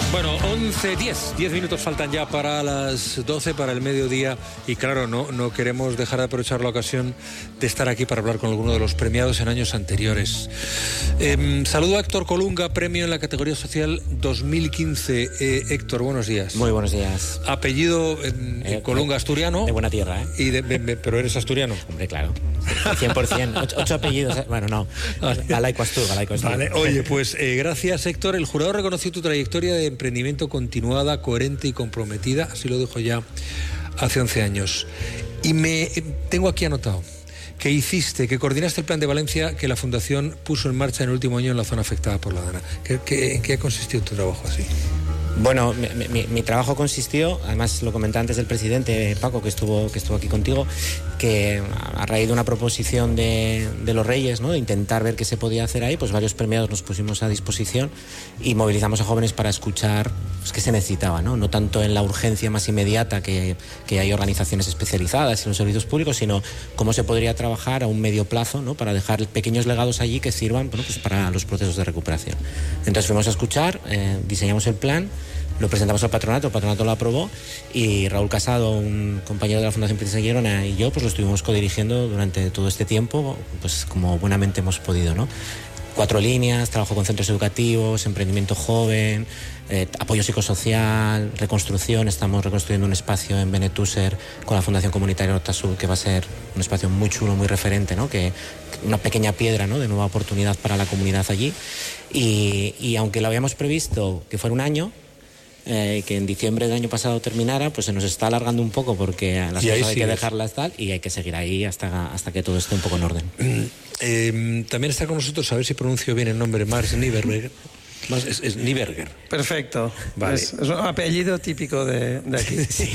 Bueno, 10 minutos faltan ya para las 12, para el mediodía, y claro, no queremos dejar de aprovechar la ocasión de estar aquí para hablar con alguno de los premiados en años anteriores. Saludo a Héctor Colunga, premio en la categoría social 2015. Héctor, buenos días. Muy buenos días. Apellido Colunga, asturiano. De buena tierra, ¿eh? Pero eres asturiano. Hombre, claro. 100%. 8 apellidos. Bueno, no. Galaico Astur. Vale, oye, pues gracias, Héctor. El jurado reconoció tu trayectoria de emprendimiento continuada, coherente y comprometida, así lo dijo ya hace 11 años. Y tengo aquí anotado que coordinaste el plan de Valencia que la Fundación puso en marcha en el último año en la zona afectada por la Dana. ¿En qué ha consistido tu trabajo así? Bueno, mi trabajo consistió, además lo comenté antes del presidente Paco, que estuvo aquí contigo, que a raíz de una proposición de los Reyes, ¿no?, de intentar ver qué se podía hacer ahí, pues varios premiados nos pusimos a disposición y movilizamos a jóvenes para escuchar pues, qué se necesitaba, ¿no? No tanto en la urgencia más inmediata, que hay organizaciones especializadas en los servicios públicos, sino cómo se podría trabajar a un medio plazo, ¿no?, para dejar pequeños legados allí que sirvan, bueno, pues para los procesos de recuperación. Entonces fuimos a escuchar, diseñamos el plan, lo presentamos al patronato, el patronato lo aprobó y Raúl Casado, un compañero de la Fundación Princesa Girona, y yo pues lo estuvimos codirigiendo durante todo este tiempo, pues como buenamente hemos podido, ¿no? 4 líneas, trabajo con centros educativos, emprendimiento joven, apoyo psicosocial, reconstrucción. Estamos reconstruyendo un espacio en Benetúser con la Fundación Comunitaria Horta-Sur, que va a ser un espacio muy chulo, muy referente, ¿no? Que una pequeña piedra, ¿no?, de nueva oportunidad para la comunidad allí. Y aunque lo habíamos previsto que fuera un año, que en diciembre del año pasado terminara, pues se nos está alargando un poco porque las cosas hay que dejarlas tal y hay que seguir ahí hasta que todo esté un poco en orden. También está con nosotros, a ver si pronuncio bien el nombre, Marx Nieberger. Es Nieberger. Perfecto. Vale. Es un apellido típico de aquí. Sí.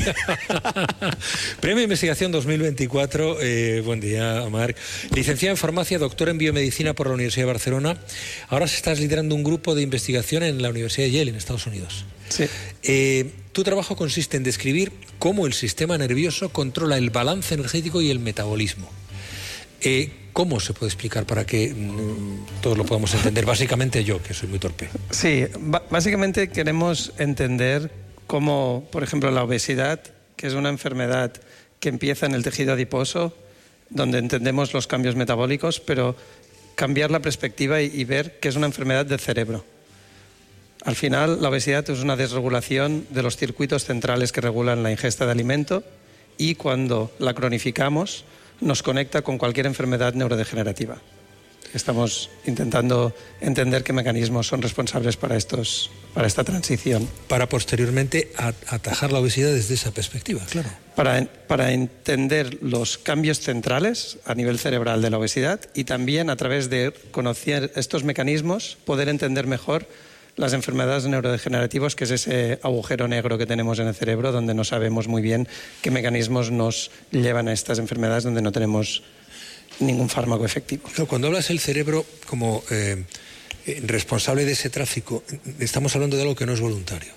Premio de Investigación 2024. Buen día, Marc. Licenciado en Farmacia, doctor en Biomedicina por la Universidad de Barcelona. Ahora estás liderando un grupo de investigación en la Universidad de Yale, en Estados Unidos. Sí. Tu trabajo consiste en describir cómo el sistema nervioso controla el balance energético y el metabolismo. ¿Cómo se puede explicar para que todos lo podamos entender? Básicamente yo, que soy muy torpe. Sí, básicamente queremos entender cómo, por ejemplo, la obesidad, que es una enfermedad que empieza en el tejido adiposo, donde entendemos los cambios metabólicos, pero cambiar la perspectiva y ver que es una enfermedad del cerebro. Al final, la obesidad es una desregulación de los circuitos centrales que regulan la ingesta de alimento y cuando la cronificamos nos conecta con cualquier enfermedad neurodegenerativa. Estamos intentando entender qué mecanismos son responsables para esta transición. Para posteriormente atajar la obesidad desde esa perspectiva, claro. Para entender los cambios centrales a nivel cerebral de la obesidad y también a través de conocer estos mecanismos poder entender mejor las enfermedades neurodegenerativas, que es ese agujero negro que tenemos en el cerebro donde no sabemos muy bien qué mecanismos nos llevan a estas enfermedades donde no tenemos ningún fármaco efectivo. Cuando hablas del cerebro como responsable de ese tráfico, estamos hablando de algo que no es voluntario.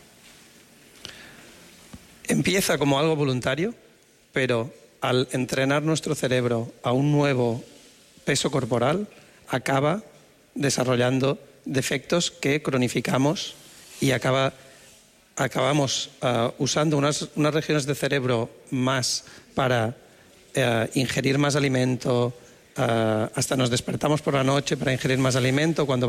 Empieza como algo voluntario, pero al entrenar nuestro cerebro a un nuevo peso corporal, acaba desarrollando defectos que cronificamos y acabamos usando unas regiones del cerebro más para ingerir más alimento, hasta nos despertamos por la noche para ingerir más alimento. Cuando